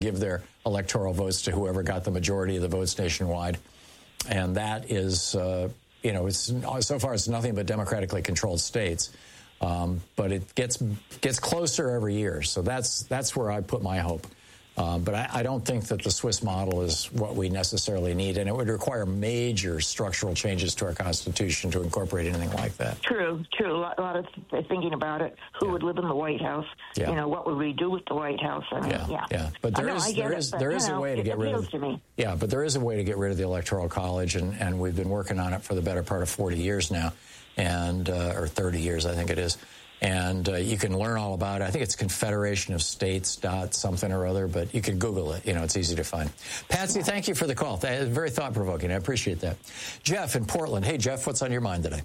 give their electoral votes to whoever got the majority of the votes nationwide. And that is, it's so far it's nothing but democratically controlled states. But it gets closer every year. So that's where I put my hope. But I don't think that the Swiss model is what we necessarily need, and it would require major structural changes to our Constitution to incorporate anything like that. True. A lot of thinking about it. Who would live in the White House? Yeah. What would we do with the White House? I mean, yeah. But there is a way to get rid of. Yeah, but there is a way to get rid of the Electoral College, and we've been working on it for the better part of 40 years now, and or 30 years, I think it is. And you can learn all about it. I think it's Confederation of States something or other, but you can Google it. It's easy to find. Patsy, thank you for the call. That is very thought-provoking. I appreciate that. Jeff in Portland. Hey, Jeff, what's on your mind today?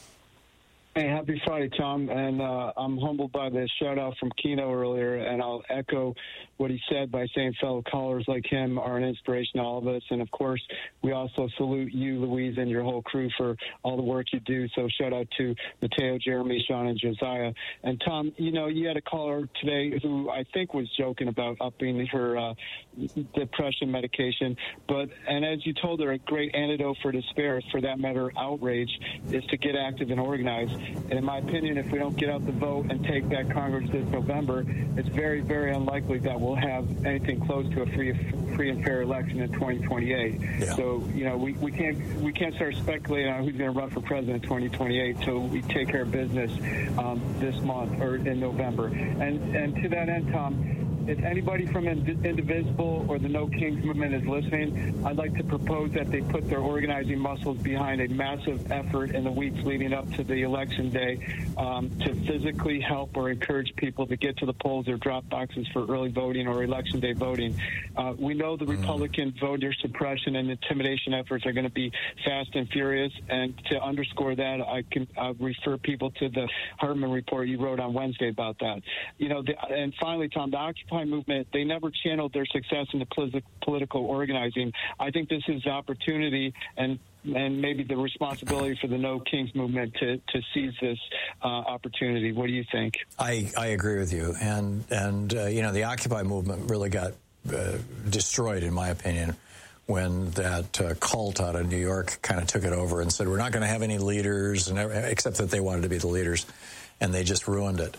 Hey, happy Friday, Tom. And I'm humbled by the shout-out from Keno earlier, and I'll echo what he said by saying fellow callers like him are an inspiration to all of us. And, of course, we also salute you, Louise, and your whole crew for all the work you do. So shout-out to Mateo, Jeremy, Sean, and Josiah. And, Tom, you had a caller today who I think was joking about upping her depression medication. And as you told her, a great antidote for despair, for that matter, outrage, is to get active and organize. And in my opinion, if we don't get out the vote and take back Congress this November, it's very, very unlikely that we'll have anything close to a free and fair election in 2028. Yeah. So, we can't start speculating on who's going to run for president in 2028 until we take care of business this month or in November. And to that end, Tom, if anybody from Indivisible or the No Kings movement is listening, I'd like to propose that they put their organizing muscles behind a massive effort in the weeks leading up to the election day to physically help or encourage people to get to the polls or drop boxes for early voting or election day voting. We know the Republican voter suppression and intimidation efforts are going to be fast and furious. And to underscore that, I'll refer people to the Hartman report you wrote on Wednesday about that. And finally, Tom, the Occupy movement, they never channeled their success into political organizing. I think this is the opportunity and maybe the responsibility for the No Kings movement to seize this opportunity. What do you think? I agree with you. And the Occupy movement really got destroyed, in my opinion, when that cult out of New York kind of took it over and said, we're not going to have any leaders, except that they wanted to be the leaders, and they just ruined it.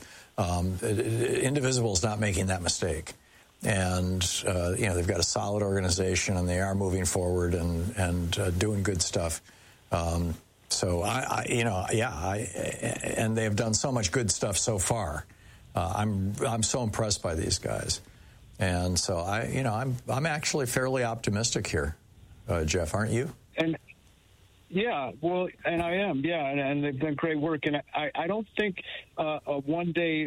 Indivisible is not making that mistake. And, they've got a solid organization, and they are moving forward and doing good stuff. And they've done so much good stuff so far. I'm so impressed by these guys. And so I'm actually fairly optimistic here, Jeff, aren't you? And I am, and they've done great work. And I don't think a one-day,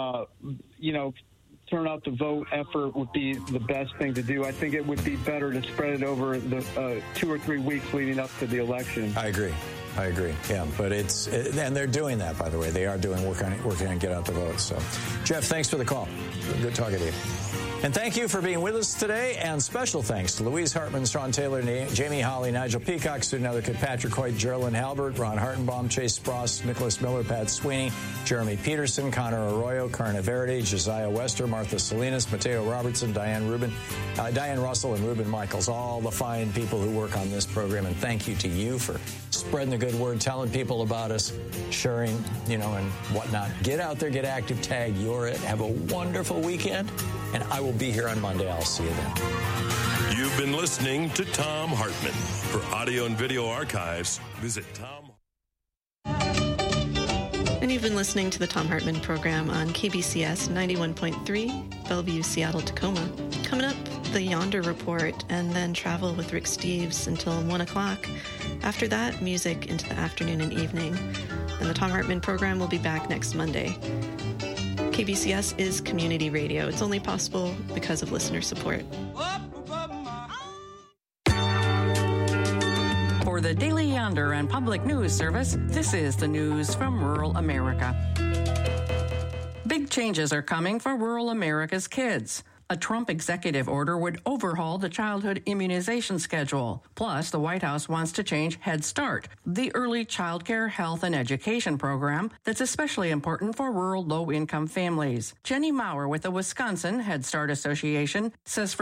turn out the vote effort would be the best thing to do. I think it would be better to spread it over the 2 or 3 weeks leading up to the election. I agree. Yeah, but and they're doing that, by the way. They are working on get out the vote. So, Jeff, thanks for the call. Good talking to you. And thank you for being with us today. And special thanks to Louise Hartman, Sean Taylor, Jamie Holly, Nigel Peacock, Sue Nethercutt, Patrick Hoyt, Geraldine Halbert, Ron Hartenbaum, Chase Spross, Nicholas Miller, Pat Sweeney, Jeremy Peterson, Connor Arroyo, Carna Verity, Josiah Wester, Martha Salinas, Mateo Robertson, Diane Russell, and Ruben Michaels, all the fine people who work on this program. And thank you to you for spreading the good word, telling people about us, sharing, and whatnot. Get out there, get active, tag You're It. Have a wonderful weekend, and I will be here on Monday. I'll see you then. You've been listening to Thom Hartmann. For audio and video archives, visit Thom. And you've been listening to the Thom Hartmann program on KBCS 91.3, Bellevue, Seattle, Tacoma. Coming up, the Yonder Report, and then travel with Rick Steves until 1 o'clock. After that, music into the afternoon and evening. And the Thom Hartmann program will be back next Monday. KBCS is community radio. It's only possible because of listener support. For the Daily Yonder and Public News Service, this is the news from rural America. Big changes are coming for rural America's kids. A Trump executive order would overhaul the childhood immunization schedule. Plus, the White House wants to change Head Start, the early child care, health, and education program that's especially important for rural low-income families. Jenny Maurer with the Wisconsin Head Start Association says for